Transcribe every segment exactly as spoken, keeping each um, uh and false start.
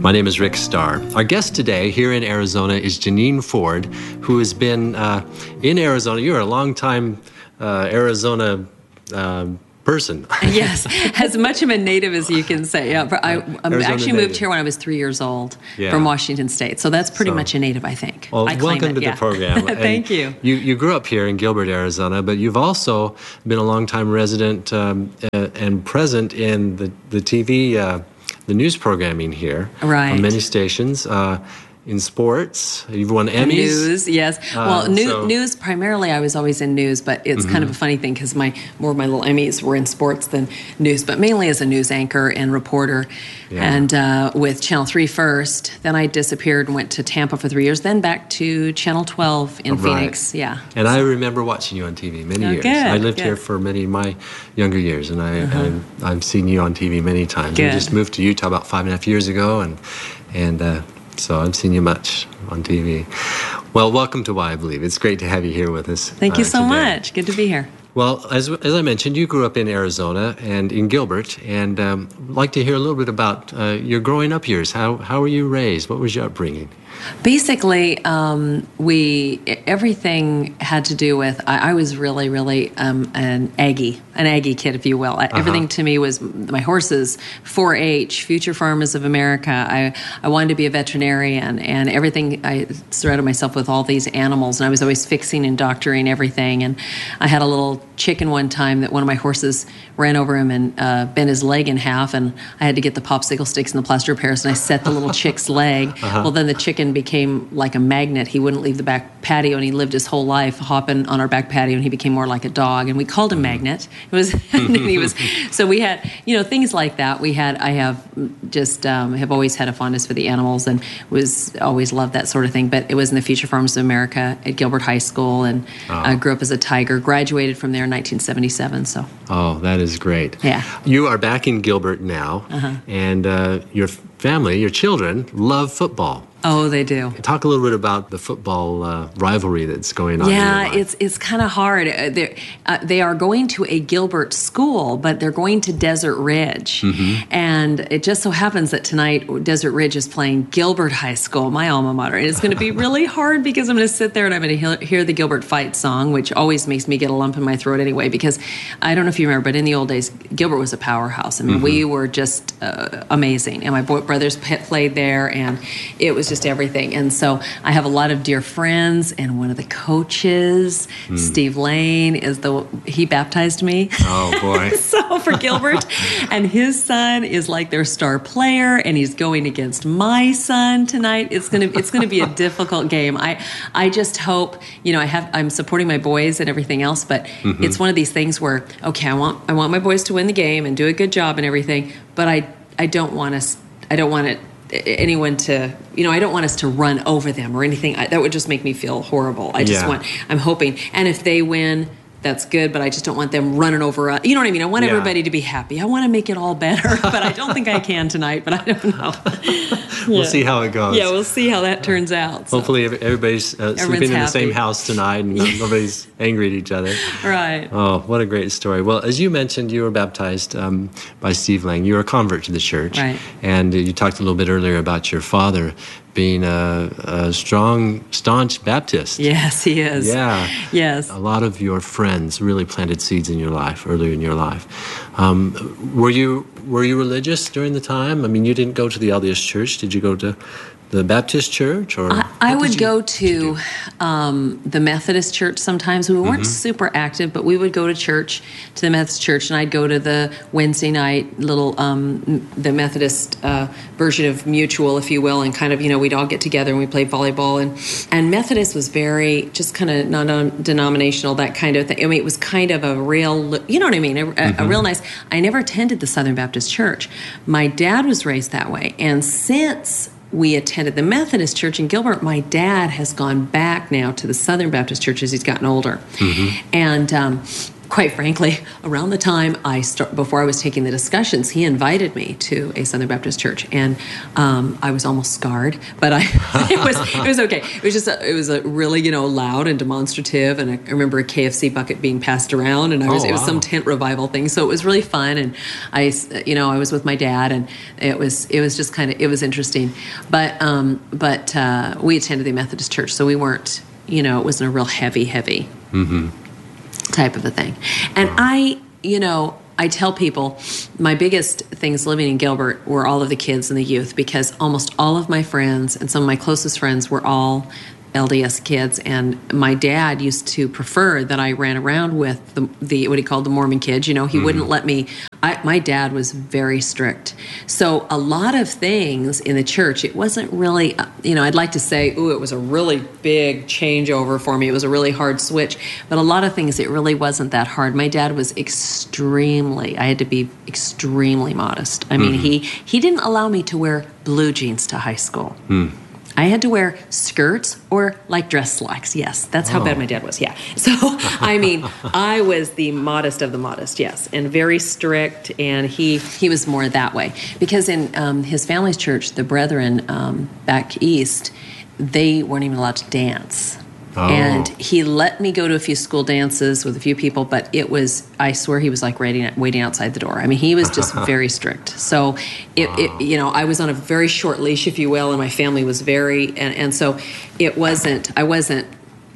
My name is Rick Starr. Our guest today here in Arizona is Janine Ford, who has been uh, in Arizona. You're a long-time uh, Arizona uh, person. Yes, as much of a native as you can say. Yeah, but I um, actually moved native. here when I was three years old Yeah. from Washington State, so that's pretty So- much a native, I think. Well, I claim welcome it, to yeah. the program. And Thank you. you. You grew up here in Gilbert, Arizona, but you've also been a longtime resident um, uh, and present in the, the T V, uh, the news programming here. Right. On many stations. Uh, in sports, you've won Emmys. News, yes. Uh, well, new, so- news, primarily I was always in news, but it's Mm-hmm. kind of a funny thing because my more of my little Emmys were in sports than news, but mainly as a news anchor and reporter. Yeah. And uh, with Channel three first, then I disappeared and went to Tampa for three years, then back to Channel twelve in Oh, right. Phoenix. Yeah. And I remember watching you on T V many Oh, years. good, I lived good. here for many of my younger years, and I, I, I've seen you on T V many times. You Good. just moved to Utah about five and a half years ago, and and uh, so I've seen you much on T V. Well, welcome to Why I Believe. It's great to have you here with us. Thank you uh, so today. much. Good to be here. Well, as, as I mentioned, you grew up in Arizona and in Gilbert, and um, I'd like to hear a little bit about uh, your growing up years. How, how were you raised? What was your upbringing? Basically, um, we everything had to do with. I, I was really, really um, an Aggie, an Aggie kid, if you will. I Everything to me was my horses, four H, Future Farmers of America. I I wanted to be a veterinarian, and everything. I surrounded myself with all these animals, and I was always fixing and doctoring everything. And I had a little chicken one time that one of my horses ran over him and uh, bent his leg in half, and I had to get the popsicle sticks and the plaster of Paris, and I set the little chick's leg. Well, then the chicken became like a magnet. He wouldn't leave the back patio, and he lived his whole life hopping on our back patio, and he became more like a dog, and we called him Magnet. It was, and then he was, so we had, you know, things like that. We had, I have just, um, have always had a fondness for the animals, and was always loved that sort of thing, but it was in the Future Farmers of America at Gilbert High School, and I grew up as a Tiger, graduated from there in nineteen seventy-seven, so. Oh, that is great. Yeah. You are back in Gilbert now, and uh, your family, your children, love football. Oh, they do. Talk a little bit about the football uh, rivalry that's going on. in your Yeah, life. it's it's kind of hard. Uh, they're- uh, they are going to a Gilbert school, but they're going to Desert Ridge. And it just so happens that tonight Desert Ridge is playing Gilbert High School, my alma mater. And it's going to be really hard because I'm going to sit there and I'm going to hear the Gilbert Fight song, which always makes me get a lump in my throat anyway, because I don't know if you remember, but in the old days, Gilbert was a powerhouse. I mean, we were just uh, amazing. And my bo- brothers p- played there, and it was just everything. And so I have a lot of dear friends, and one of the coaches, Steve Lane, is the he baptized me. Oh, boy. So for Gilbert, and his son is like their star player, and he's going against my son tonight. It's gonna it's gonna be a difficult game. I I just hope, you know, I have I'm supporting my boys and everything else, but it's one of these things where, okay, I want I want my boys to win the game and do a good job and everything, but I I don't want us I don't want it anyone to, you know, I don't want us to run over them or anything. I, that would just make me feel horrible. I just Yeah. want, I'm hoping, and if they win, that's good, but I just don't want them running over us. You know what I mean? I want Yeah. everybody to be happy. I want to make it all better, but I don't think I can tonight, but I don't know. We'll Yeah. see how it goes. Yeah, we'll see how that turns out. so. Hopefully every- everybody's uh, sleeping in the same happy. house tonight and nobody's angry at each other. Right. Oh, what a great story. Well, as you mentioned, you were baptized um, by Steve Lang. You were a convert to the church. Right. And you talked a little bit earlier about your father being a, a strong, staunch Baptist. Yes, he is. Yeah. Yes. A lot of your friends really planted seeds in your life, earlier in your life. Um, were you were you religious during the time? I mean, you didn't go to the L D S church. Did you go to the Baptist church? Or I, I what would did you- go what did you to do? um, the Methodist church sometimes. We weren't Mm-hmm. super active, but we would go to church, to the Methodist church, and I'd go to the Wednesday night little, um, m- the Methodist uh, version of Mutual, if you will, and kind of, you know, we'd all get together and we played volleyball. And, and Methodist was very, just kind of non-denominational, that kind of thing. I mean, it was kind of a real, you know what I mean, a, a, a real nice, I never attended the Southern Baptist Church. My dad was raised that way, and since we attended the Methodist church in Gilbert, my dad has gone back now to the Southern Baptist church as he's gotten older. And um, quite frankly, around the time I start, before I was taking the discussions, he invited me to a Southern Baptist church, and um, I was almost scarred, but I it was it was okay. It was just a, it was a really you know loud and demonstrative, and I, I remember a K F C bucket being passed around, and I was oh, it was wow. some tent revival thing, so it was really fun, and I you know I was with my dad, and it was it was just kind of it was interesting, but um, but uh, we attended the Methodist church, so we weren't you know it wasn't a real heavy heavy. Mm-hmm. type of a thing. And wow. I, you know, I tell people my biggest things living in Gilbert were all of the kids and the youth, because almost all of my friends and some of my closest friends were all L D S kids, and my dad used to prefer that I ran around with the, the what he called the Mormon kids. You know, he mm. wouldn't let me. I, my dad was very strict, so a lot of things in the church, it wasn't really. You know, I'd like to say, ooh, it was a really big changeover for me. It was a really hard switch, but a lot of things it really wasn't that hard. My dad was extremely. I had to be extremely modest. I mean, mm. he he didn't allow me to wear blue jeans to high school. Mm. I had to wear skirts or like dress slacks. Yes, that's how oh. bad my dad was. Yeah. So, I mean, I was the modest of the modest, yes, and very strict, and he, he was more that way. Because in um, his family's church, the brethren um, back east, they weren't even allowed to dance. Oh. And he let me go to a few school dances with a few people, but it was, I swear he was like waiting, waiting outside the door. I mean, he was just very strict. So, it, wow. it, you know, I was on a very short leash, if you will, and my family was very, and, and so it wasn't, I wasn't,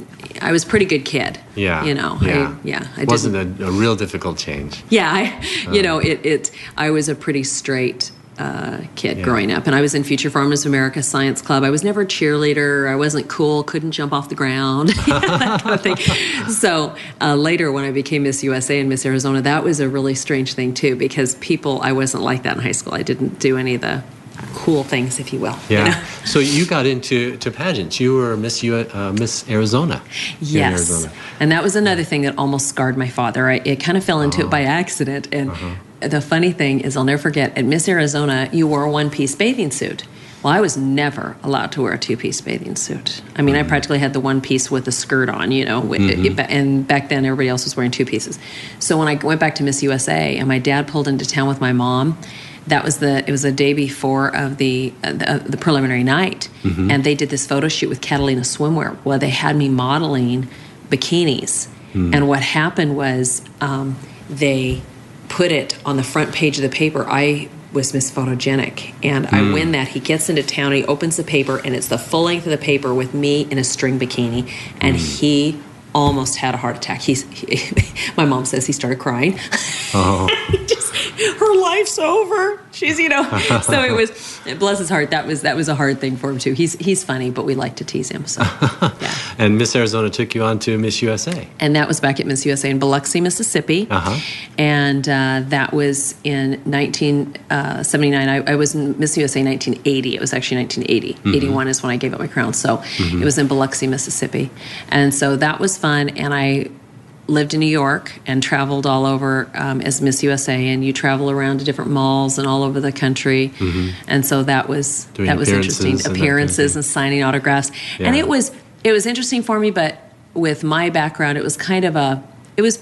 I was a pretty good kid. Yeah. You know, yeah. I, yeah. I it wasn't a, a real difficult change. Yeah. I, you um. know, it, it, I was a pretty straight Uh, kid yeah. growing up, and I was in Future Farmers America Science Club. I was never a cheerleader. I wasn't cool, couldn't jump off the ground, that kind of thing. So uh, later, when I became Miss U S A and Miss Arizona, that was a really strange thing too, because people, I wasn't like that in high school. I didn't do any of the cool things, if you will. Yeah. You know? So you got into to pageants. You were Miss U, uh, Miss Arizona. Yes. Arizona. And that was another thing that almost scarred my father. I, it kind of fell into oh. it by accident, and. Uh-huh. The funny thing is, I'll never forget, at Miss Arizona, you wore a one-piece bathing suit. Well, I was never allowed to wear a two-piece bathing suit. I mean, mm-hmm. I practically had the one piece with a skirt on, you know, mm-hmm. and back then everybody else was wearing two pieces. So when I went back to Miss U S A and my dad pulled into town with my mom, that was the it was the day before of the uh, the, uh, the preliminary night, mm-hmm. and they did this photo shoot with Catalina Swimwear. Well, they had me modeling bikinis, mm. and what happened was um, they put it on the front page of the paper. I was Miss Photogenic, and mm. I win that. He gets into town, he opens the paper, and it's the full length of the paper with me in a string bikini, and mm. he almost had a heart attack. He's he, my mom says he started crying. Oh. he just, her life's over. She's, you know. So it was, bless his heart, that was that was a hard thing for him too. He's he's funny, but we like to tease him. So yeah. And Miss Arizona took you on to Miss U S A. And that was back at Miss U S A in Biloxi, Mississippi. Uh-huh. And uh, that was in nineteen seventy-nine. I, I was in Miss U S A in nineteen eighty. It was actually nineteen eighty. Mm-hmm. eighty-one is when I gave up my crown. So mm-hmm. it was in Biloxi, Mississippi. And so that was fun. And I lived in New York and traveled all over um, as Miss U S A, and you travel around to different malls and all over the country. Mm-hmm. And so that was Doing that was interesting. And appearances kind of and signing autographs. Yeah. And it was it was interesting for me, but with my background, it was kind of a it was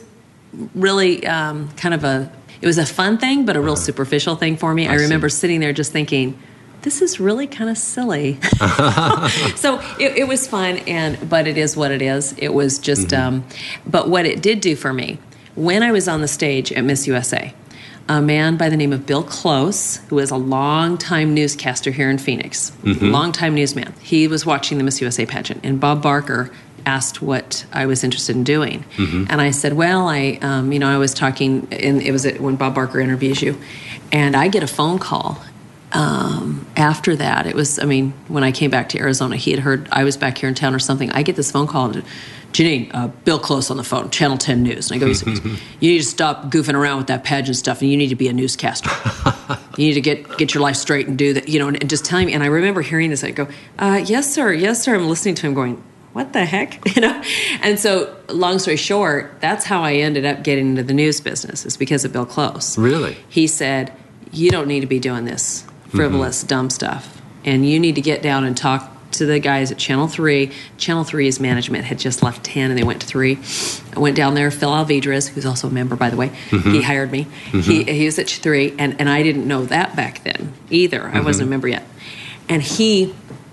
really um, kind of a it was a fun thing, but a real uh-huh. superficial thing for me. I, I remember see. sitting there just thinking, this is really kind of silly. So it, it was fun, and but it is what it is. It was just, mm-hmm. um, but what it did do for me, when I was on the stage at Miss U S A, a man by the name of Bill Close, who is a longtime newscaster here in Phoenix, mm-hmm. longtime newsman, he was watching the Miss U S A pageant, and Bob Barker asked what I was interested in doing. Mm-hmm. And I said, well, I, um, you know, I was talking, and it was when Bob Barker interviews you, and I get a phone call. Um, after that, it was, I mean, when I came back to Arizona, he had heard I was back here in town or something. I get this phone call, Janine, uh, Bill Close on the phone, Channel ten News. And I go, you need to stop goofing around with that pageant stuff, and you need to be a newscaster. You need to get get your life straight and do that, you know, and, and just telling me. And I remember hearing this. I go, uh, yes, sir, yes, sir. I'm listening to him going, what the heck, you know? And so, long story short, that's how I ended up getting into the news business, is because of Bill Close. Really? He said, you don't need to be doing this frivolous, mm-hmm. dumb stuff. And you need to get down and talk to the guys at Channel three. Channel three's management had just left ten and they went to three. I went down there. Phil Alvidrez, who's also a member, by the way, mm-hmm. he hired me. Mm-hmm. He, he was at three, and, and I didn't know that back then either. Mm-hmm. I wasn't a member yet. And he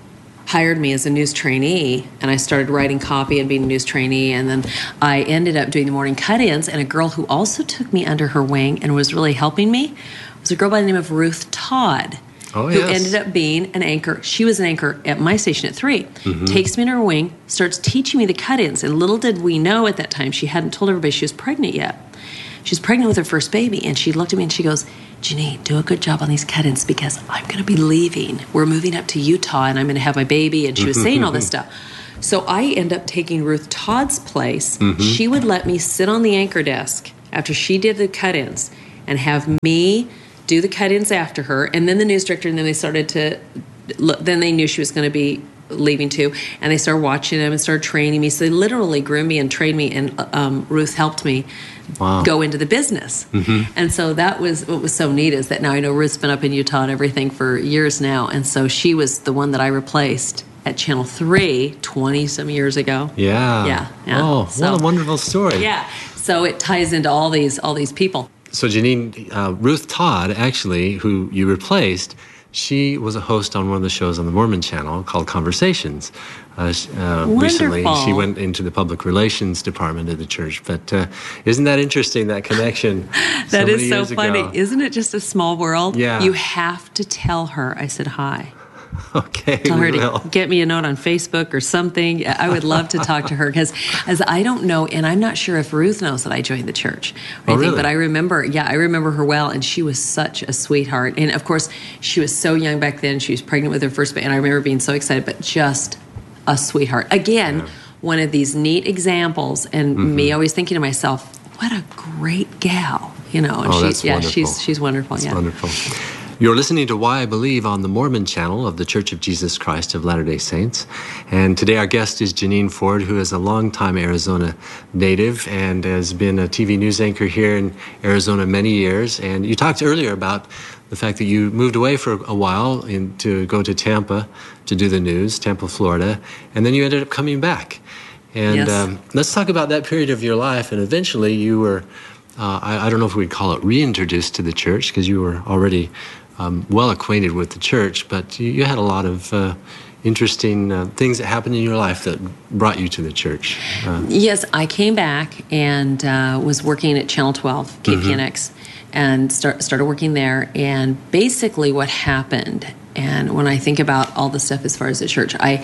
hired me as a news trainee, and I started writing copy and being a news trainee, and then I ended up doing the morning cut-ins, and a girl who also took me under her wing and was really helping me was a girl by the name of Ruth Todd. Oh, who yes. ended up being an anchor. She was an anchor at my station at three. Mm-hmm. Takes me in her wing, starts teaching me the cut-ins. And little did we know at that time, she hadn't told everybody she was pregnant yet. She was pregnant with her first baby. And she looked at me and she goes, Janine, do a good job on these cut-ins because I'm going to be leaving. We're moving up to Utah and I'm going to have my baby. And she was saying all this stuff. So I end up taking Ruth Todd's place. Mm-hmm. She would let me sit on the anchor desk after she did the cut-ins and have me do the cut-ins after her, and then the news director, and then they started to, then they knew she was going to be leaving too, and they started watching them and started training me. So they literally groomed me and trained me, and um, Ruth helped me wow. go into the business. Mm-hmm. And so that was what was so neat is that now I know Ruth's been up in Utah and everything for years now, and so she was the one that I replaced at Channel three twenty-some years ago. Yeah. Yeah. yeah. Oh, so, what a wonderful story. Yeah. So it ties into all these all these people. So Janine, uh, Ruth Todd, actually, who you replaced, she was a host on one of the shows on the Mormon Channel called Conversations. Uh, uh, recently, she went into the public relations department of the church. But uh, isn't that interesting, that connection? That so is so funny. Ago. Isn't it just a small world? Yeah. You have to tell her I said hi. Okay, Tell her we to will. get me a note on Facebook or something. I would love to talk to her because, as I don't know, and I'm not sure if Ruth knows that I joined the church or oh, anything, really? but I remember, yeah, I remember her well, and she was such a sweetheart. And of course, she was so young back then. She was pregnant with her first baby, and I remember being so excited, but just a sweetheart. Again, yeah. one of these neat examples, and mm-hmm. me always thinking to myself, what a great gal, you know. And oh, she's, that's yeah, wonderful. she's she's wonderful. That's yeah. wonderful. You're listening to Why I Believe on the Mormon Channel of the Church of Jesus Christ of Latter-day Saints. And today our guest is Janine Ford, who is a longtime Arizona native and has been a T V news anchor here in Arizona many years. And you talked earlier about the fact that you moved away for a while in, to go to Tampa to do the news, Tampa, Florida, and then you ended up coming back. And yes. um, let's talk about that period of your life. And eventually you were, uh, I, I don't know if we'd call it reintroduced to the church because you were already Um, well acquainted with the church, but you, you had a lot of uh, interesting uh, things that happened in your life that brought you to the church. Uh, yes, I came back and uh, was working at Channel twelve, K P N X, mm-hmm. and start, started working there. And basically what happened, and when I think about all the stuff as far as the church, I,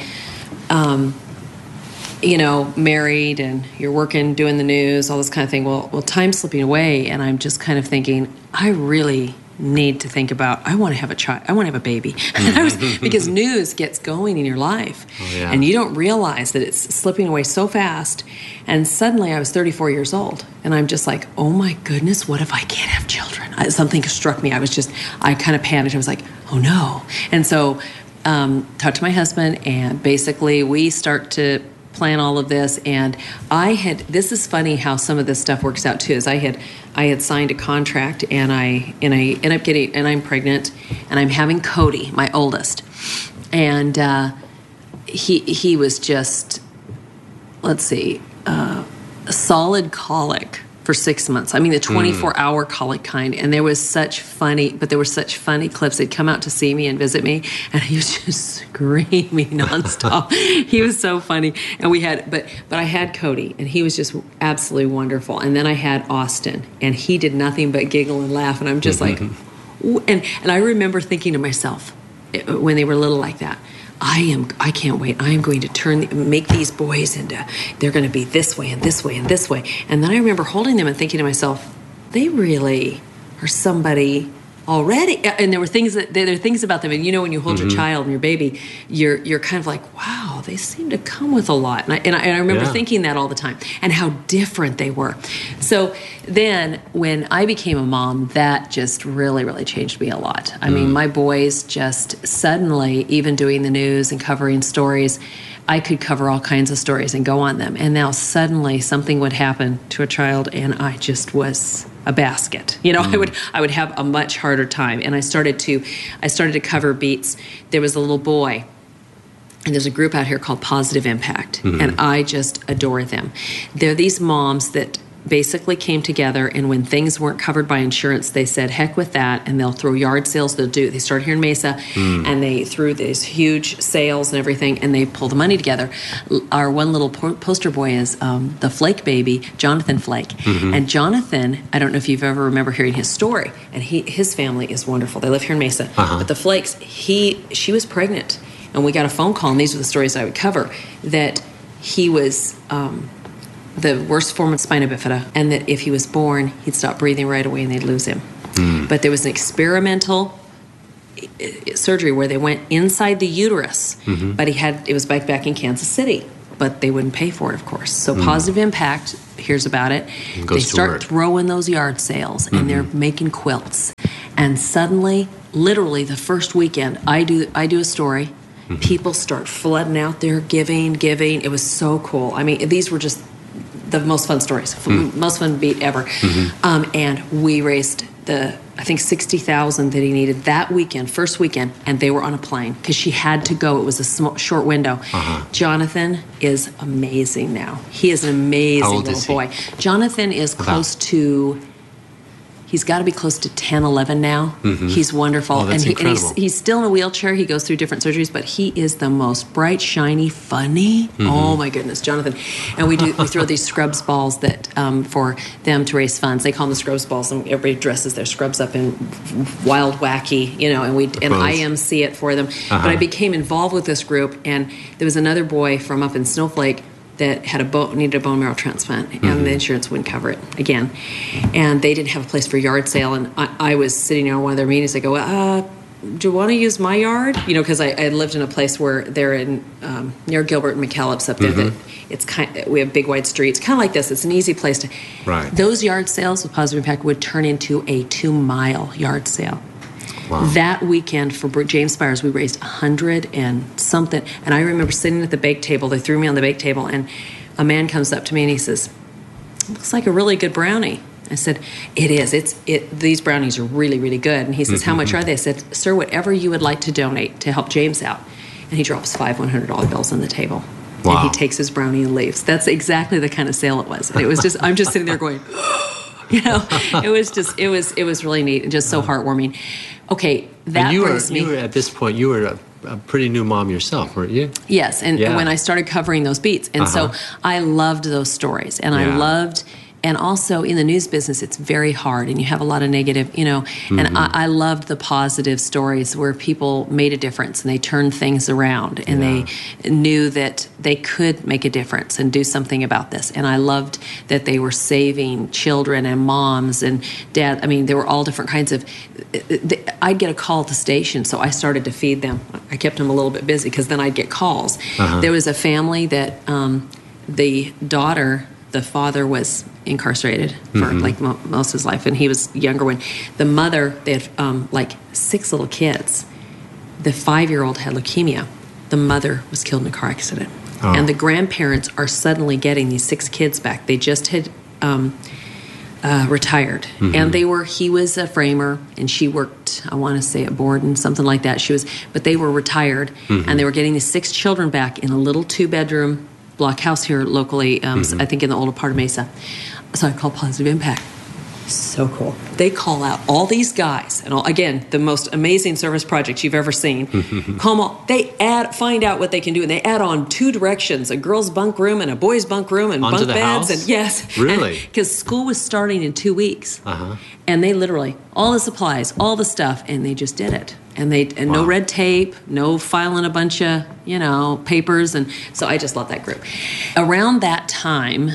um, you know, married and you're working, doing the news, all this kind of thing. Well, well, time's slipping away, and I'm just kind of thinking, I really need to think about, I want to have a child, I want to have a baby. I was, because news gets going in your life, oh, yeah. and you don't realize that it's slipping away so fast. And suddenly I was thirty-four years old, and I'm just like, oh my goodness, what if I can't have children? I, something struck me. I was just, I kind of panicked. I was like, oh no. And so um, talked to my husband, and basically we start to plan all of this. And I had, this is funny how some of this stuff works out too, is I had I had signed a contract, and I and I end up getting, and I'm pregnant, and I'm having Cody, my oldest, and uh, he he was just, let's see, uh, a solid colic for six months. I mean, the twenty-four hour colic kind, and there was such funny, but there were such funny clips. They'd come out to see me and visit me, and he was just screaming nonstop. He was so funny, and we had, but but I had Cody, and he was just absolutely wonderful. And then I had Austin, and he did nothing but giggle and laugh, and I'm just like, and and I remember thinking to myself when they were little like that, I am. I can't wait. I am going to turn, make these boys into, they're going to be this way and this way and this way. And then I remember holding them and thinking to myself, they really are somebody already. And there were things that there are things about them. And you know, when you hold mm-hmm. your child and your baby, you're you're kind of like, wow, they seem to come with a lot. And I and I, and I remember yeah. thinking that all the time, and how different they were. So then, when I became a mom, that just really, really changed me a lot. I mm. mean, my boys just suddenly, even doing the news and covering stories, I could cover all kinds of stories and go on them. And now suddenly something would happen to a child, and I just was a basket. You know, mm. I would I would have a much harder time. And I started to I started to cover beats. There was a little boy And there's a group out here called Positive Impact, mm-hmm. and I just adore them. They're these moms that basically came together, and when things weren't covered by insurance, they said, heck with that, and they'll throw yard sales. They'll do. They started here in Mesa, mm. and they threw these huge sales and everything, and they pull the money together. Our one little po- poster boy is um, the Flake baby, Jonathan Flake. Mm-hmm. And Jonathan, I don't know if you've ever remember hearing his story, and he his family is wonderful. They live here in Mesa. Uh-huh. But the Flakes, he she was pregnant, and we got a phone call, and these are the stories I would cover, that he was... Um, the worst form of spina bifida, and that if he was born, he'd stop breathing right away and they'd lose him. Mm. But there was an experimental surgery where they went inside the uterus, mm-hmm. but he had it was back back in Kansas City, but they wouldn't pay for it, of course. So mm. Positive Impact hears about it. They start work. throwing those yard sales, and mm-hmm. they're making quilts. And suddenly, literally the first weekend, I do I do a story. Mm-hmm. People start flooding out there, giving, giving. It was so cool. I mean, these were just the most fun stories, mm. most fun beat ever. Mm-hmm. Um, and we raised the, I think, sixty thousand dollars that he needed that weekend, first weekend, and they were on a plane because she had to go. It was a small, short window. Uh-huh. Jonathan is amazing now. He is an amazing little boy. Jonathan is About? close to... He's got to be close to ten, eleven now. Mm-hmm. He's wonderful. Oh, that's and, he, and incredible. he's, he's still in a wheelchair. He goes through different surgeries, but he is the most bright, shiny, funny. Mm-hmm. Oh, my goodness, Jonathan. And we do we throw these Scrubs balls that um, for them to raise funds. They call them the Scrubs balls, and everybody dresses their Scrubs up in wild, wacky, you know, and we and I M C it for them. Uh-huh. But I became involved with this group, and there was another boy from up in Snowflake that had a bone, needed a bone marrow transplant, and mm-hmm. the insurance wouldn't cover it again. And they didn't have a place for yard sale, and I, I was sitting on one of their meetings. I go, uh, do you want to use my yard? You know, because I, I lived in a place where they're in um, near Gilbert and McKellips up there. Mm-hmm. That it's kind. We have big wide streets, kind of like this. It's an easy place to. Right. Those yard sales with Positive Impact would turn into a two-mile yard sale. Wow. That weekend for James Spires, we raised a hundred and something. And I remember sitting at the bake table. They threw me on the bake table, and a man comes up to me and he says, "Looks like a really good brownie." I said, "It is. It's it. These brownies are really, really good." And he says, mm-hmm. "How much are they?" I said, "Sir, whatever you would like to donate to help James out." And he drops five one hundred dollar bills on the table. Wow. And he takes his brownie and leaves. That's exactly the kind of sale it was. And it was just, I'm just sitting there going, you know, it was just, it was, it was really neat and just so heartwarming. Okay, that and you brings were, me. You were at this point. You were a, a pretty new mom yourself, weren't you? Yes, and yeah. when I started covering those beats, and uh-huh. so I loved those stories, and yeah. I loved. And also in the news business, it's very hard, and you have a lot of negative, you know. Mm-hmm. And I, I loved the positive stories where people made a difference and they turned things around, and yeah. they knew that they could make a difference and do something about this. And I loved that they were saving children and moms and dad. I mean, there were all different kinds of. I'd get a call at the station, so I started to feed them. I kept them a little bit busy because then I'd get calls. Uh-huh. There was a family that um, the daughter. The father was incarcerated for mm-hmm. like mo- most of his life, and he was younger when the mother, they had um, like six little kids. The five-year-old had leukemia. The mother was killed in a car accident. Oh. And the grandparents are suddenly getting these six kids back. They just had um, uh, retired. Mm-hmm. And they were, he was a framer, and she worked, I want to say at Borden, something like that. She was, but they were retired, mm-hmm. and they were getting these six children back in a little two-bedroom block house here locally, um, mm-hmm. I think in the older part of Mesa. So I called Positive Impact. So cool. They call out all these guys, and all, again, the most amazing service projects you've ever seen. Call them all. They add, find out what they can do, and they add on two directions: a girls' bunk room and a boys' bunk room, and Onto bunk the beds. house? And yes, really, because school was starting in two weeks, uh-huh. and they literally all the supplies, all the stuff, and they just did it. And they and wow. no red tape, no filing a bunch of you know papers, and so I just love that group. Around that time,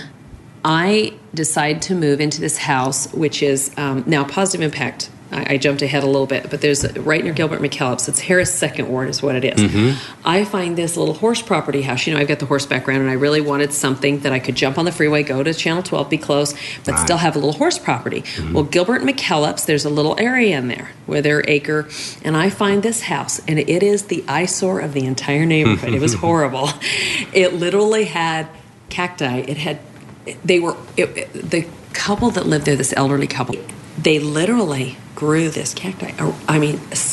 I decided to move into this house, which is um, now Positive Impact. I, I jumped ahead a little bit, but there's a, right near Gilbert McKellips. It's Harris Second Ward is what it is. Mm-hmm. I find this little horse property house. You know, I've got the horse background, and I really wanted something that I could jump on the freeway, go to Channel twelve, be close, but right. still have a little horse property. Mm-hmm. Well, Gilbert and McKellips, there's a little area in there where they're acre, and I find this house, and it is the eyesore of the entire neighborhood. It was horrible. It literally had cacti. It had, they were, it, it, the couple that lived there, this elderly couple, they literally grew this cacti. I mean,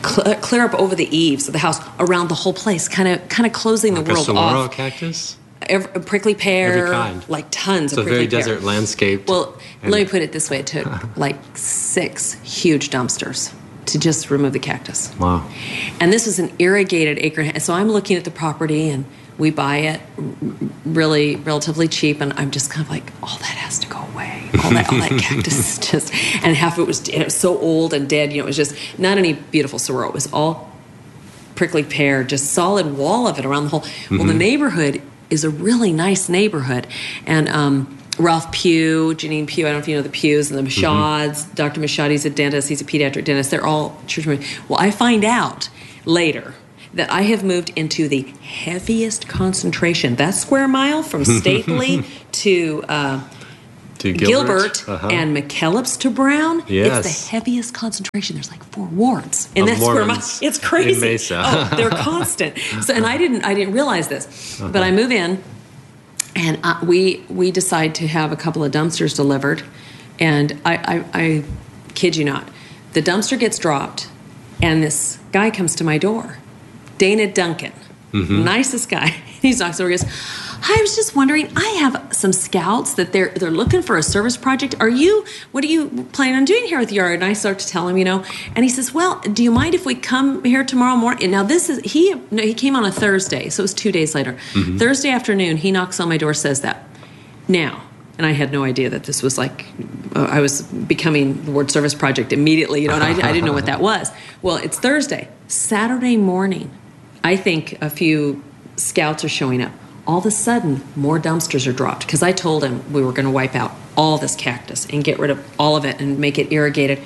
cl- clear up over the eaves of the house, around the whole place, kind of kind of closing like the world a saguaro off. cactus? Every, a prickly pear, Every kind. like tons So of prickly very pear. desert landscape. Well, and- let me put it this way: it took like six huge dumpsters to just remove the cactus. Wow. And this was an irrigated acre. and a half. So I'm looking at the property, and we buy it really relatively cheap, and I'm just kind of like, all that has to go away. All that, all that cactus is just, and half of it was, and it was so old and dead. You know, it was just not any beautiful sorrel. It was all prickly pear, just solid wall of it around the whole. Mm-hmm. Well, the neighborhood is a really nice neighborhood, and um, Ralph Pugh, Janine Pugh, I don't know if you know the Pughs and the Mashads. Mm-hmm. Doctor Mashad, he's a dentist. He's a pediatric dentist. They're all church members. Well, I find out later that I have moved into the heaviest concentration. That square mile from Stapley to, uh, to Gilbert, Gilbert uh-huh. and McKellips to Brown. Yes. It's the heaviest concentration. There's like four wards in Of that square mile. Mormons It's crazy. in Mesa. Oh, they're constant. So, and I didn't, I didn't realize this, uh-huh. but I move in. And uh, we we decide to have a couple of dumpsters delivered, and I, I, I kid you not, the dumpster gets dropped, and this guy comes to my door, Dana Duncan, mm-hmm. nicest guy. He knocks over, he goes, "Hi, I was just wondering, I have some scouts that they're they're looking for a service project. Are you? What are you planning on doing here with the yard?" And I start to tell him, you know, and he says, "Well, do you mind if we come here tomorrow morning?" And now this is he. No, he came on a Thursday, so it was two days later. Mm-hmm. Thursday afternoon, he knocks on my door, says that. Now, and I had no idea that this was like uh, I was becoming the word service project immediately, you know, and I, I didn't know what that was. Well, it's Thursday, Saturday morning. I think a few scouts are showing up. All of a sudden, more dumpsters are dropped because I told him we were going to wipe out all this cactus and get rid of all of it and make it irrigated.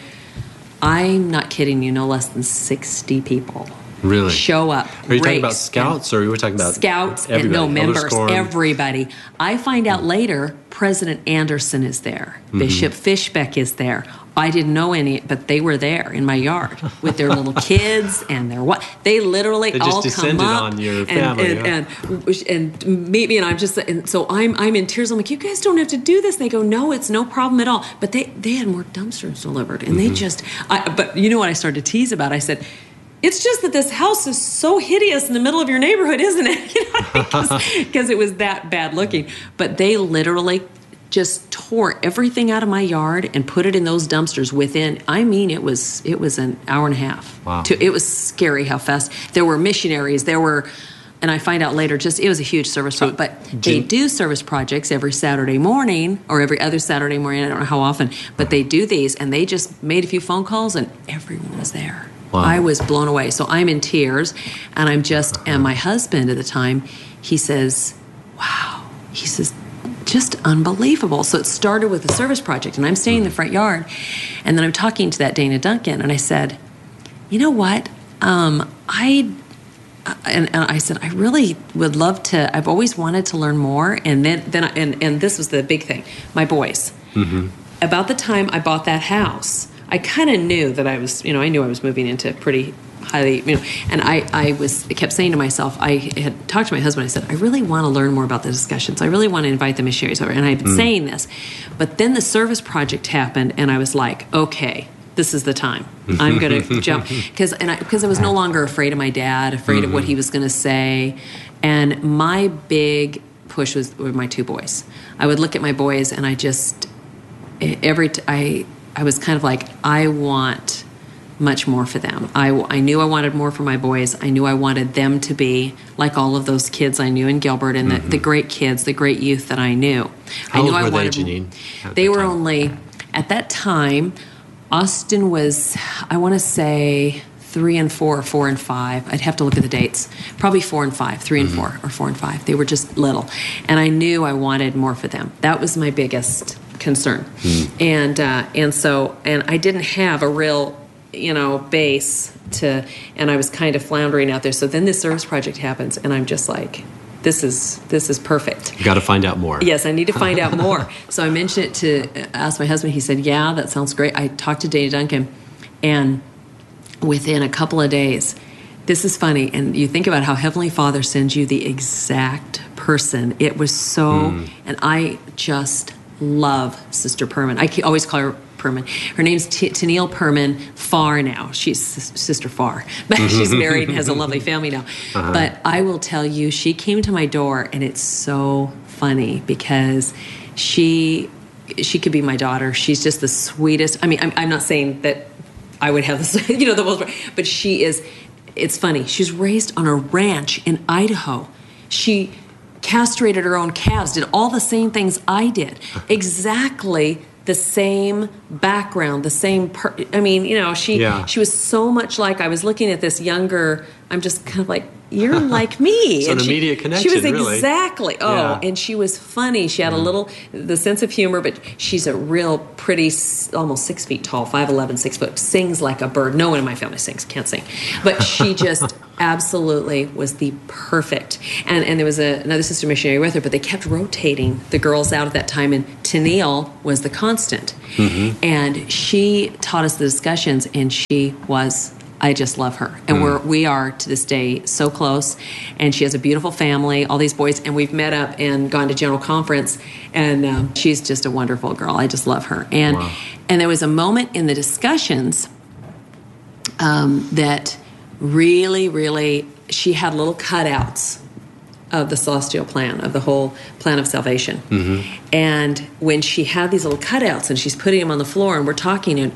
I'm not kidding you, no less than sixty people really show up. Are you talking about scouts, or you were talking about scouts everybody? and no members, Elderscorn. everybody. I find out later President Anderson is there, mm-hmm. Bishop Fishbeck is there. I didn't know any, but they were there in my yard with their little kids and their what. They literally they just all descended come up on your and, family, and, huh? and, and meet me, and I'm just and so I'm I'm in tears. I'm like, you guys don't have to do this. And they go, no, it's no problem at all. But they they had more dumpsters delivered, and mm-hmm. they just. I, but you know what I started to tease about? I said, it's just that this house is so hideous in the middle of your neighborhood, isn't it? You know, because it was that bad looking. But they literally just tore everything out of my yard and put it in those dumpsters within, I mean, it was it was an hour and a half. Wow. To, it was scary how fast. There were missionaries, there were, and I find out later, just it was a huge service so, but they do service projects every Saturday morning or every other Saturday morning, I don't know how often, but they do these, and they just made a few phone calls and everyone was there. Wow. I was blown away. So I'm in tears, and I'm just, and my husband at the time, he says, wow, he says, just unbelievable. So it started with a service project, and I'm staying in the front yard, and then I'm talking to that Dana Duncan, and I said, you know what, um, I, and, and I said, I really would love to, I've always wanted to learn more, and then, then I, and, and this was the big thing, my boys. Mm-hmm. About the time I bought that house, I kind of knew that I was, you know, I knew I was moving into pretty highly, you know, and I, I was, I kept saying to myself, I had talked to my husband, I said, I really want to learn more about the discussions. I really want to invite the missionaries over. And I've been mm. saying this. But then the service project happened, and I was like, okay, this is the time. I'm going to jump. Because and I, because I was no longer afraid of my dad, afraid mm-hmm. of what he was going to say. And my big push was were my two boys. I would look at my boys, and I just, every, t- I, I was kind of like, I want much more for them. I, I knew I wanted more for my boys. I knew I wanted them to be like all of those kids I knew in Gilbert, and mm-hmm. the, the great kids, the great youth that I knew. How I knew old I were wanted, they, Janine? They were time? only, at that time, Austin was, I want to say, three and four or four and five. I'd have to look at the dates. Probably four and five, three mm-hmm. and four, or four and five. They were just little. And I knew I wanted more for them. That was my biggest concern. Mm. And uh, and so, and I didn't have a real, you know, base to, and I was kind of floundering out there. So then this service project happens, and I'm just like, this is this is perfect. You got to find out more. Yes, I need to find out more. So I mentioned it to, ask my husband. He said, yeah, that sounds great. I talked to Dana Duncan, and within a couple of days, this is funny, and you think about how Heavenly Father sends you the exact person. It was so, mm. and I just love Sister Perman. I always call her Perman. Her name's T- Tennille Perman Farr now. She's S- Sister Farr, but she's married and has a lovely family now. Uh-huh. But I will tell you, she came to my door, and it's so funny because she she could be my daughter. She's just the sweetest. I mean, I'm, I'm not saying that I would have this, you know, the most, but she is. It's funny. She's raised on a ranch in Idaho. She castrated her own calves, did all the same things I did. Exactly the same background, the same, per- I mean, you know, she yeah. she was so much like, I was looking at this younger, I'm just kind of like, you're like me. So and an she, immediate connection, She was really. exactly, oh, yeah. and she was funny. She had mm. a little, the sense of humor, but she's a real pretty, almost six feet tall, five eleven, six foot, sings like a bird. No one in my family sings, can't sing. But she just absolutely was the perfect. And and there was a, another sister missionary with her, but they kept rotating the girls out at that time, and Tennille was the constant. Mm-hmm. And she taught us the discussions, and she was... I just love her. And mm. we're, we are, to this day, so close. And she has a beautiful family, all these boys. And we've met up and gone to General Conference. And um, she's just a wonderful girl. I just love her. And wow. and there was a moment in the discussions um, that really, really, she had little cutouts of the celestial plan, of the whole plan of salvation. Mm-hmm. And when she had these little cutouts and she's putting them on the floor and we're talking, and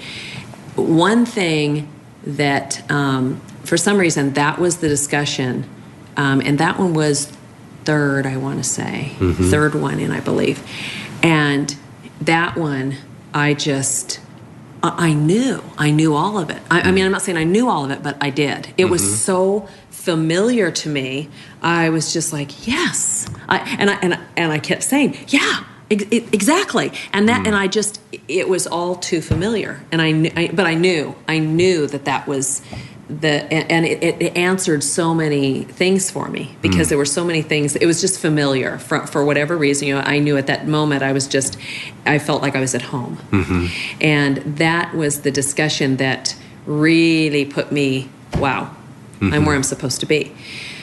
one thing... that um, for some reason that was the discussion, um, and that one was third, I want to say, mm-hmm. third one in, I believe. And that one, I just, I knew, I knew all of it. I, I mean, I'm not saying I knew all of it, but I did. It mm-hmm. was so familiar to me. I was just like, yes, I, and I and I, and I kept saying, yeah. Exactly, and that, mm. and I just, it was all too familiar, and I, I, but I knew, I knew that that was the, and, and it, it answered so many things for me because mm. there were so many things. It was just familiar for for whatever reason. You know, I knew at that moment I was just, I felt like I was at home, mm-hmm. and that was the discussion that really put me, wow, mm-hmm. I'm where I'm supposed to be.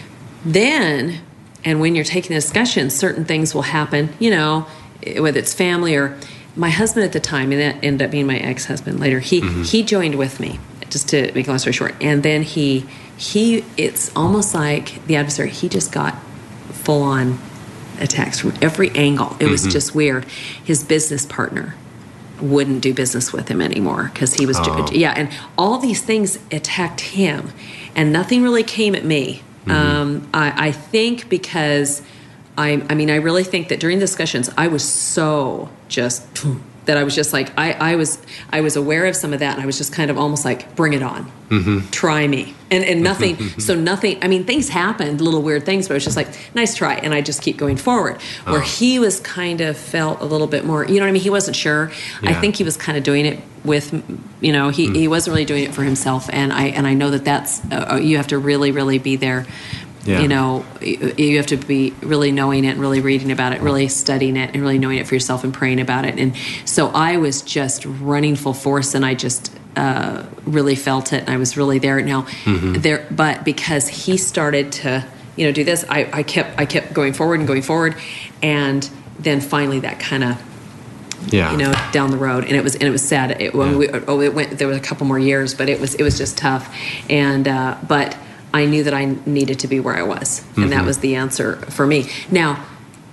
Then, and when you're taking a discussion, certain things will happen. You know. Whether it's family or my husband at the time, and that ended up being my ex-husband later, he mm-hmm. he joined with me, just to make a long story short. And then he he it's almost like the adversary, he just got full on attacks from every angle. It mm-hmm. was just weird. His business partner wouldn't do business with him anymore because he was oh. yeah, and all these things attacked him, and nothing really came at me. Mm-hmm. Um, I, I think because. I, I mean, I really think that during discussions, I was so just that I was just like, I, I was I was aware of some of that, and I was just kind of almost like, bring it on, mm-hmm. try me, and and nothing. so nothing. I mean, things happened, little weird things, but I was just like, nice try, and I just keep going forward. Oh. Where he was kind of felt a little bit more, you know what I mean? He wasn't sure. Yeah. I think he was kind of doing it with, you know, he, mm. he wasn't really doing it for himself, and I and I know that that's uh, you have to really really be there. Yeah. You know, you have to be really knowing it and really reading about it, really studying it and really knowing it for yourself and praying about it. And so I was just running full force, and I just uh, really felt it, and I was really there. Now, mm-hmm. there, but because he started to, you know, do this, I, I kept I kept going forward and going forward, and then finally that kind of. Yeah. You know, down the road, and it was and it was sad. It, when yeah. we, oh, it went. There was a couple more years, but it was it was just tough, and uh, but. I knew that I needed to be where I was, and mm-hmm. that was the answer for me. Now,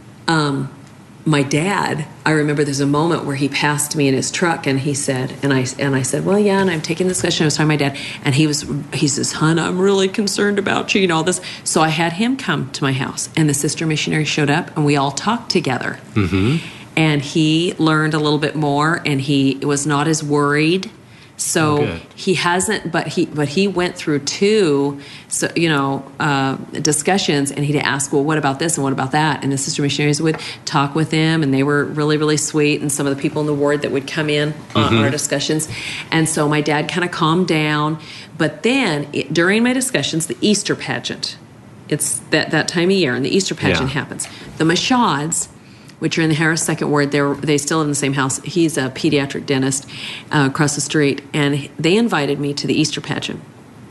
um, my dad, I remember there's a moment where he passed me in his truck, and he said, and I and I said, well, yeah, and I'm taking this discussion. I was talking to my dad, and he was, he says, hon, I'm really concerned about you, you know, all this. So I had him come to my house, and the sister missionary showed up, and we all talked together. Mm-hmm. And he learned a little bit more, and he was not as worried. So okay. he hasn't, but he but he went through two, so you know, uh, discussions, and he'd ask, well, what about this and what about that? And the sister missionaries would talk with him, and they were really, really sweet. And some of the people in the ward that would come in on, mm-hmm. on our discussions, and so my dad kind of calmed down. But then it, during my discussions, the Easter pageant, it's that that time of year, and the Easter pageant yeah. happens. The Mashads, which are in the Harris Second Ward, they they still live in the same house. He's a pediatric dentist uh, across the street, and they invited me to the Easter pageant.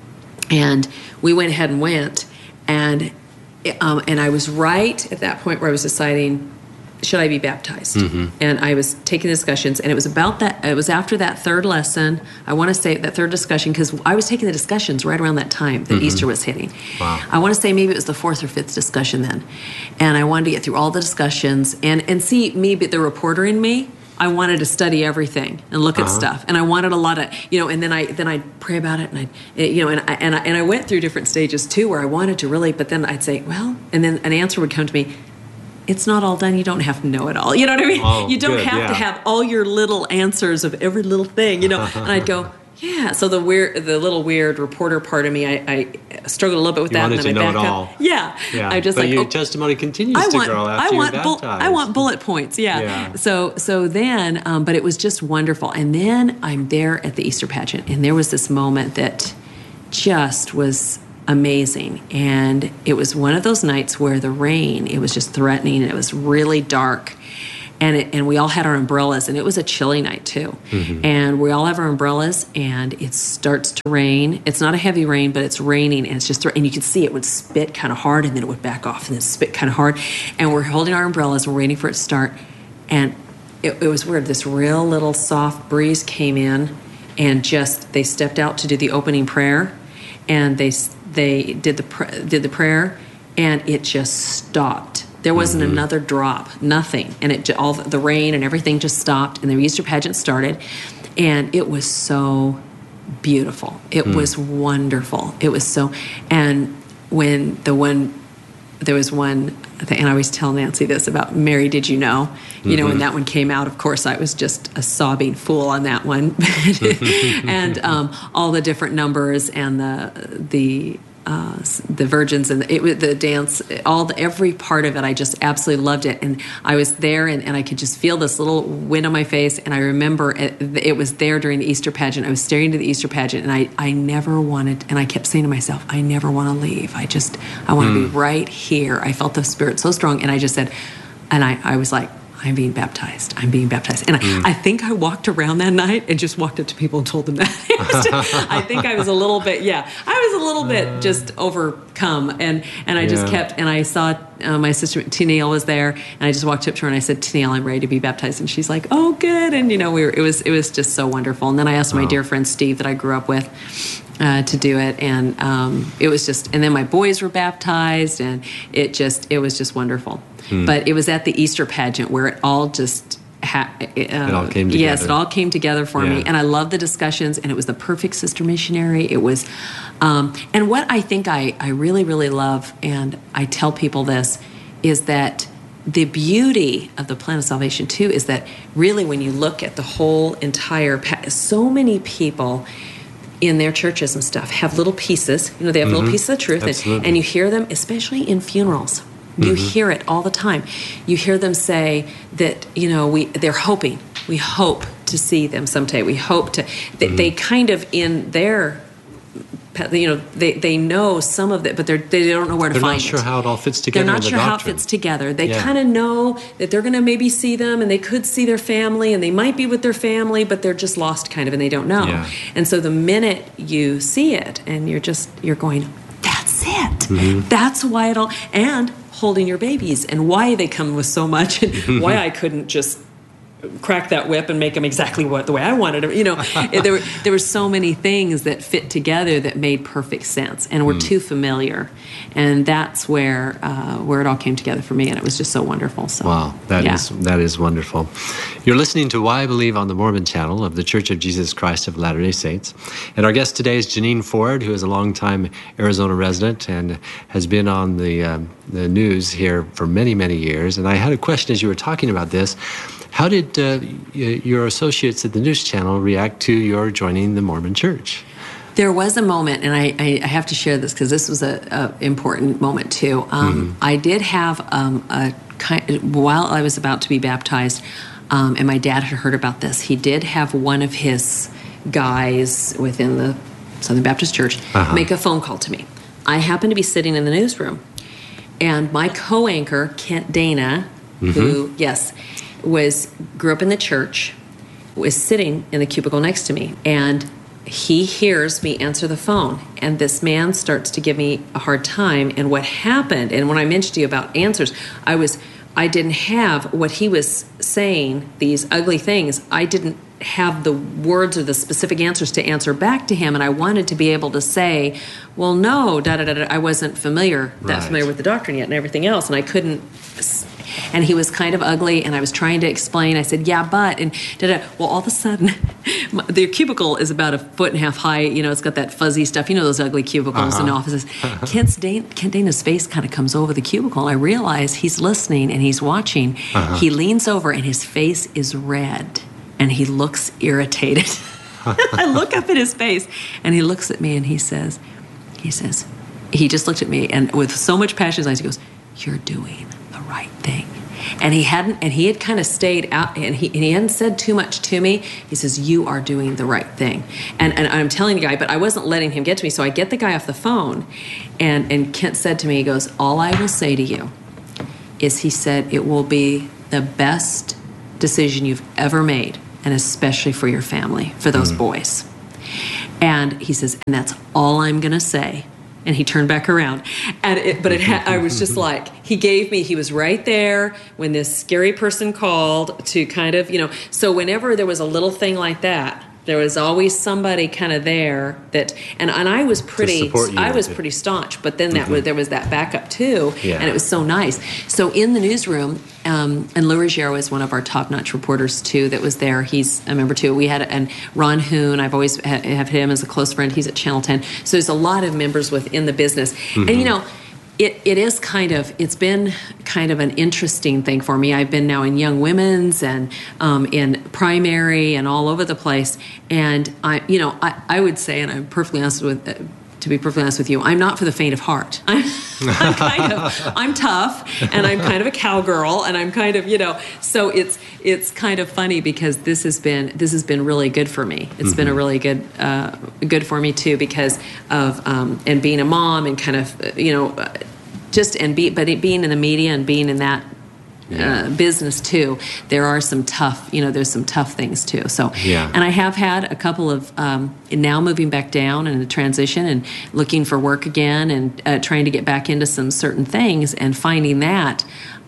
And we went ahead and went, and um, and I was right at that point where I was deciding, should I be baptized? Mm-hmm. And I was taking discussions, and it was about that. It was after that third lesson. I want to say that third discussion, because I was taking the discussions right around that time that mm-hmm. Easter was hitting. Wow. I want to say maybe it was the fourth or fifth discussion then, and I wanted to get through all the discussions and and see me, but the reporter in me. I wanted to study everything and look uh-huh. at stuff, and I wanted a lot of, you know, and then I then I'd pray about it, and I, you know, and I, and I and I went through different stages too, where I wanted to really, but then I'd say, well, and then an answer would come to me. It's not all done. You don't have to know it all. You know what I mean? Oh, you don't good, have yeah. to have all your little answers of every little thing, you know. And I'd go, yeah. So the weird, the little weird reporter part of me, I, I struggled a little bit with you that. Wanted and then to I know back it all. up. Yeah. yeah. I just but like your oh, testimony continues I to want, grow after I want you're bull, baptized. I want bullet points. Yeah. yeah. So so then, um, but it was just wonderful. And then I'm there at the Easter pageant, and there was this moment that just was amazing. And it was one of those nights where the rain, it was just threatening, and it was really dark. And it, and we all had our umbrellas, and it was a chilly night too. Mm-hmm. And we all have our umbrellas, and it starts to rain. It's not a heavy rain, but it's raining, and it's just and you could see it would spit kind of hard, and then it would back off, and then spit kind of hard. And we're holding our umbrellas, we're waiting for it to start, and it, it was weird. This real little soft breeze came in, and just they stepped out to do the opening prayer, and they they did the did the prayer, and it just stopped. There wasn't mm-hmm. another drop, nothing. And it all the rain and everything just stopped, and the Easter pageant started. And it was so beautiful. It mm. was wonderful. It was so, and when the one, there was one, and I always tell Nancy this about Mary, Did You Know? You mm-hmm. know, when that one came out, of course, I was just a sobbing fool on that one. and um, all the different numbers and the, the, Uh, the virgins and the, it, the dance, all the, every part of it, I just absolutely loved it. And I was there, and, and I could just feel this little wind on my face. And I remember it, it was there during the Easter pageant. I was staring to the Easter pageant, and I, I never wanted, and I kept saying to myself, I never want to leave. I just, I want to mm. be right here. I felt the Spirit so strong. And I just said, and I, I was like, I'm being baptized. I'm being baptized. And mm. I, I think I walked around that night and just walked up to people and told them that. I think I was a little bit, yeah, I was a little bit just overcome. And, and I just yeah. kept, and I saw uh, my sister, Tennille, was there, and I just walked up to her and I said, Tennille, I'm ready to be baptized. And she's like, oh, good. And, you know, we were, it was, it was just so wonderful. And then I asked my oh. dear friend Steve that I grew up with Uh, to do it, and um, it was just, and then my boys were baptized, and it just, it was just wonderful. Hmm. But it was at the Easter pageant where it all just, ha- uh, it all came together. Yes, it all came together for yeah. me, and I loved the discussions, and it was the perfect sister missionary. It was, um, and what I think I, I really, really love, and I tell people this, is that the beauty of the plan of salvation too is that really when you look at the whole entire, pa- so many people in their churches and stuff have little pieces, you know, they have mm-hmm. little pieces of truth, and, and you hear them, especially in funerals. You mm-hmm. hear it all the time. You hear them say that, you know, we they're hoping, we hope to see them someday. We hope to, they, mm-hmm. they kind of in their, you know, they, they know some of it, but they're, they don't know where to they're find it. They're not sure how it all fits together. They're not in sure the how it doctrine. fits together. They yeah. kind of know that they're going to maybe see them, and they could see their family, and they might be with their family, but they're just lost kind of, and they don't know. Yeah. And so the minute you see it, and you're just, you're going, that's it. Mm-hmm. That's why it all, and holding your babies, and why they come with so much, and why I couldn't just crack that whip and make them exactly what the way I wanted them. You know, there were there were so many things that fit together that made perfect sense and were mm. too familiar, and that's where uh, where it all came together for me, and it was just so wonderful. So wow, that yeah. is that is wonderful. You're listening to Why I Believe on the Mormon channel of the Church of Jesus Christ of Latter-day Saints, and our guest today is Janine Ford, who is a longtime Arizona resident and has been on the um, the news here for many many years. And I had a question as you were talking about this. How did uh, your associates at the news channel react to your joining the Mormon Church? There was a moment, and I, I have to share this because this was a, a important moment too. Um, mm-hmm. I did have um, a kind, while I was about to be baptized, um, and my dad had heard about this. He did have one of his guys within the Southern Baptist Church uh-huh. make a phone call to me. I happened to be sitting in the newsroom, and my co-anchor Kent Dana, mm-hmm. who yes. was grew up in the church, was sitting in the cubicle next to me, and he hears me answer the phone, and this man starts to give me a hard time. And what happened, and when I mentioned to you about answers, I was I didn't have what he was saying, these ugly things. I didn't have the words or the specific answers to answer back to him, and I wanted to be able to say, well, no, da da da da. I wasn't familiar, that Right. familiar with the doctrine yet and everything else, and I couldn't. And he was kind of ugly, and I was trying to explain. I said, yeah, but, and da-da. Well, all of a sudden, my, the cubicle is about a foot and a half high. You know, it's got that fuzzy stuff. You know those ugly cubicles Uh-huh. in offices. Kent's Dana, Kent Dana's face kind of comes over the cubicle, and I realize he's listening and he's watching. Uh-huh. He leans over, and his face is red, and he looks irritated. I look up at his face, and he looks at me, and he says, he says, he just looked at me, and with so much passion in his eyes, he goes, "You're doing the right thing." And he hadn't, and he had kind of stayed out, and he, and he hadn't said too much to me. He says, "You are doing the right thing." And, and I'm telling the guy, but I wasn't letting him get to me. So I get the guy off the phone, and, and Kent said to me, he goes, "All I will say to you is," he said, "it will be the best decision you've ever made, and especially for your family, for those Mm. boys." And he says, "And that's all I'm going to say." And he turned back around, and it, but it ha- I was just like, he gave me, he was right there when this scary person called to kind of, you know, so whenever there was a little thing like that, there was always somebody kind of there that, and, and I was pretty, support you I was with it. pretty staunch, but then that was, there was that backup too, Yeah. and it was so nice. So in the newsroom, um, and Lou Ruggiero was one of our top-notch reporters too that was there. He's a member too. We had, and Ron Hoon, I've always ha- have him as a close friend. He's at Channel ten. So there's a lot of members within the business. And you know, It, it is kind of, it's been kind of an interesting thing for me. I've been now in Young Women's and um, in primary and all over the place. And I, you know, I, I would say, and I'm perfectly honest with, uh, to be perfectly honest with you, I'm not for the faint of heart. I'm, I'm kind of, I'm tough, and I'm kind of a cowgirl, and I'm kind of, you know, so it's it's kind of funny because this has been this has been really good for me. It's mm-hmm. been a really good uh, good for me too because of um, and being a mom and kind of you know just and be but it, being in the media and being in that. Yeah. Uh, business too. There are some tough, you know, there's some tough things too. So, yeah. and I have had a couple of um, now moving back down in the transition and looking for work again and uh, trying to get back into some certain things and finding that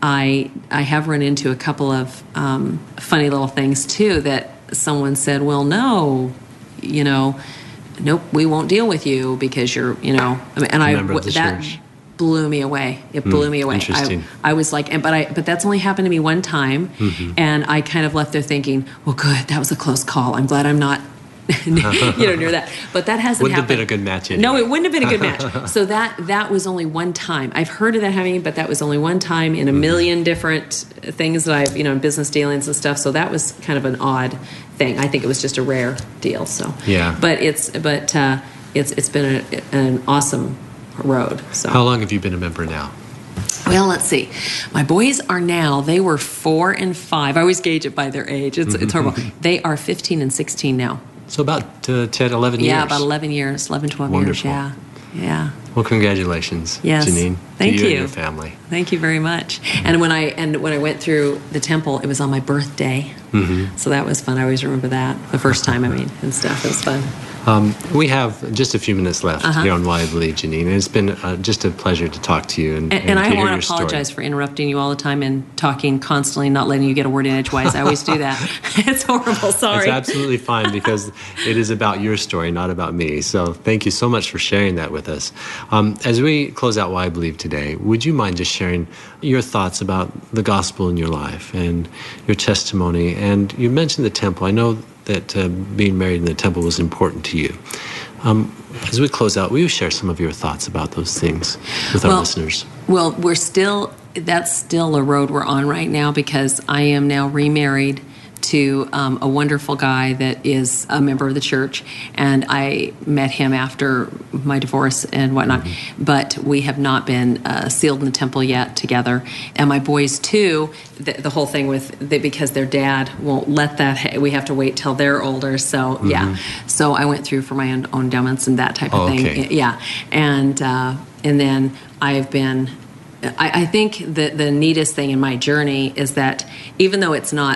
I I have run into a couple of um, funny little things too that someone said, well, no, you know, nope, we won't deal with you because you're, you know, I mean, and I Member of the that. church. blew me away. It blew mm, me away. Interesting. I, I was like, and, but I, but that's only happened to me one time, mm-hmm. and I kind of left there thinking, well, good, that was a close call. I'm glad I'm not, you know, near that. But that hasn't wouldn't happened. have been a good match. Anyway. No, it wouldn't have been a good match. So that that was only one time. I've heard of that happening, but that was only one time in a mm-hmm. million different things that I've, you know, in business dealings and stuff. So that was kind of an odd thing. I think it was just a rare deal. So yeah, but it's but uh, it's it's been a, an awesome road. So how long have you been a member now? Well, let's see. My boys are now, they were four and five. I always gauge it by their age. It's, it's horrible. They are fifteen and sixteen now. So about uh, ten, eleven yeah, years. Yeah, about eleven years, eleven, twelve Wonderful. years. Yeah, yeah. Well, congratulations, yes. Janine. Thank to you, you. And your family. Thank you very much. And when I and when I went through the temple, it was on my birthday. Mm-hmm. So that was fun. I always remember that. The first time, I mean, and stuff. It was fun. Um, we have just a few minutes left uh-huh. here on Why I Believe, Janine. And it's been uh, just a pleasure to talk to you and, and, and, and to I hear want your to apologize story. for interrupting you all the time and talking constantly, not letting you get a word in edgewise. I always do that. It's horrible. Sorry. It's absolutely fine because it is about your story, not about me. So thank you so much for sharing that with us. Um, as we close out Why I Believe today, would you mind just sharing your thoughts about the gospel in your life and your testimony? And you mentioned the temple. I know that uh, being married in the temple was important to you. Um, as we close out, will you share some of your thoughts about those things with our well, listeners? Well, we're still, that's still a road we're on right now because I am now remarried to um, a wonderful guy that is a member of the church, and I met him after my divorce and whatnot, mm-hmm. but we have not been uh, sealed in the temple yet together. And my boys too, the, the whole thing with, the, because their dad won't let that, ha- we have to wait till they're older, so mm-hmm. yeah. So I went through for my own, own endowments and that type of oh, thing. Okay. Yeah, and uh, and then I've been, I, I think that the neatest thing in my journey is that even though it's not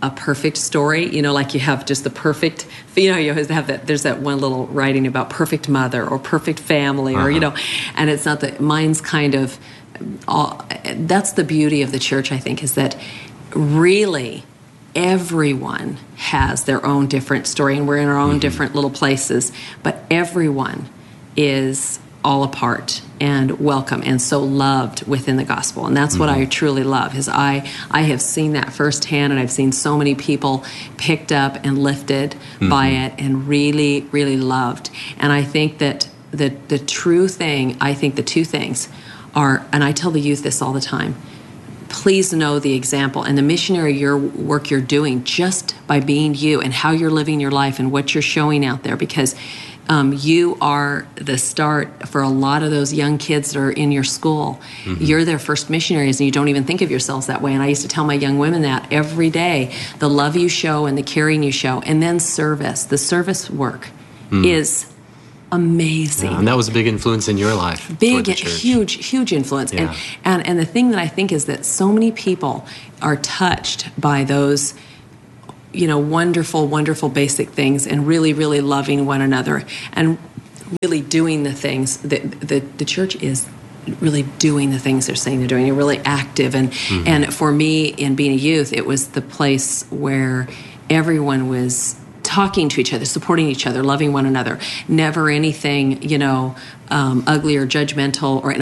a perfect story, you know, like you have just the perfect, you know, you always have that, there's that one little writing about perfect mother or perfect family, or, Uh-huh. you know, and it's not that mine's kind of, all, that's the beauty of the church, I think, is that really everyone has their own different story, and we're in our own mm-hmm. different little places, but everyone is all a part and welcome and so loved within the gospel. And that's mm-hmm. what I truly love, is I, I have seen that firsthand, and I've seen so many people picked up and lifted mm-hmm. by it and really, really loved. And I think that the, the true thing, I think the two things are, and I tell the youth this all the time, please know the example and the missionary your work you're doing just by being you and how you're living your life and what you're showing out there, because Um, you are the start for a lot of those young kids that are in your school. Mm-hmm. You're their first missionaries, and you don't even think of yourselves that way. And I used to tell my young women that every day, the love you show and the caring you show, and then service, the service work mm. is amazing. Yeah, and that was a big influence in your life. Big, huge, huge influence. Yeah. And, and, and the thing that I think is that so many people are touched by those, you know, wonderful, wonderful basic things, and really, really loving one another and really doing the things that the, the church is really doing the things they're saying they're doing. You're really active. And, mm-hmm. and for me, in being a youth, it was the place where everyone was talking to each other, supporting each other, loving one another, never anything, you know, um, ugly or judgmental, or, and